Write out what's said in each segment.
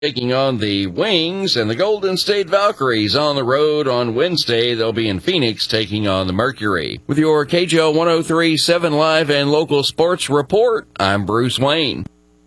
taking on the Wings, and the Golden State Valkyries on the road on Wednesday. They'll be in Phoenix taking on the Mercury. With your KJO 103.7 live and local sports report, I'm Bruce Wayne.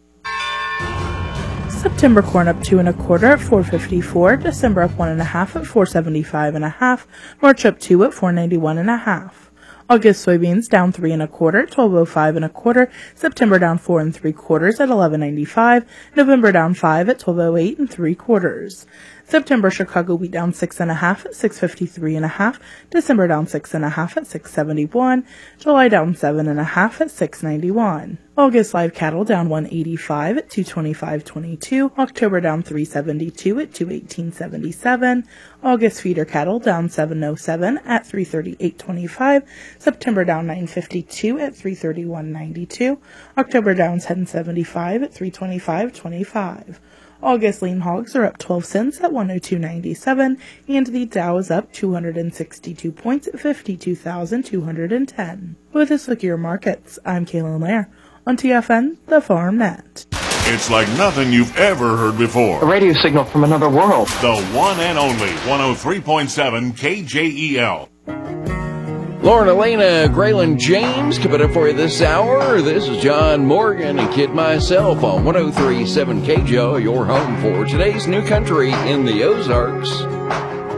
September corn up 2 1/4 at $4.54. December up 1 1/2 at $4.75 1/2. March up 2 at $4.91 1/2. August soybeans down 3 1/4, $12.05 1/4. September down 4 3/4 at $11.95. November down 5 at $12.08 3/4. September Chicago wheat down 6 1/2 at $6.53 1/2. December down 6 1/2 at $6.71. July down 7 1/2 at $6.91. August live cattle down 185 at $225.22. October down 372 at $218.77. August feeder cattle down 707 at $338.25. September down 952 at $331.92. October down 1075 at $325.25. August lean hogs are up 12 cents at $102.97, and the Dow is up 262 points at 52,210. With this look at your markets, I'm Kaylin Lair on TFN, the Farm Net. It's like nothing you've ever heard before. A radio signal from another world. The one and only 103.7 KJEL. Lauren Elena, Graylin James coming up for you this hour. This is John Morgan and Kid Myself on 103.7 KJO, your home for today's new country in the Ozarks.